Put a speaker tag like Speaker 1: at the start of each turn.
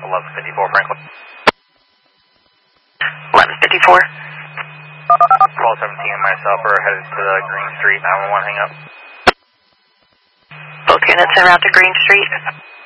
Speaker 1: 1154 Franklin.
Speaker 2: 1154.
Speaker 1: Call 17 and myself are headed to the Green Street 911 hang up.
Speaker 2: Both units en route to Green Street.